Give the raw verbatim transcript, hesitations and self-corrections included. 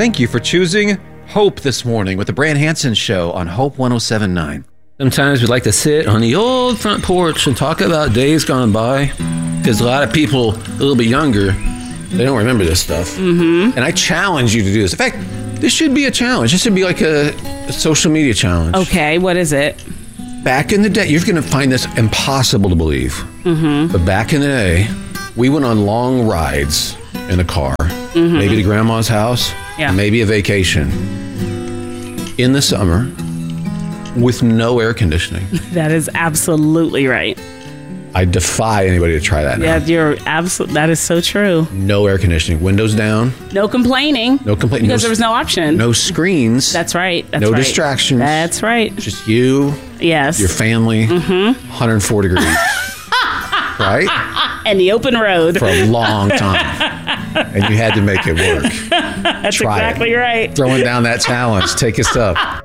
Thank you for choosing Hope this morning with the Brand Hansen Show on Hope one oh seven point nine. Sometimes we like to sit on the old front porch and talk about days gone by, because a lot of people a little bit younger, they don't remember this stuff. Mm-hmm. And I challenge you to do this. In fact, this should be a challenge. This should be like a, a social media challenge. Okay, what is it? Back in the day, you're going to find this impossible to believe. Mm-hmm. But back in the day, we went on long rides in a car, mm-hmm. maybe to grandma's house, yeah. maybe a vacation in the summer with no air conditioning. That is absolutely right. I defy anybody to try that now. Yeah, you're absolutely, that is so true. No air conditioning, windows down. No complaining. No complaining. Because no, there was no option. No screens. That's right. That's no right. distractions. That's right. Just you, yes. your family, mm-hmm. one hundred four degrees. Right? And the open road. For a long time. And you had to make it work. That's Try exactly it. right. Throwing down that challenge. Take us up.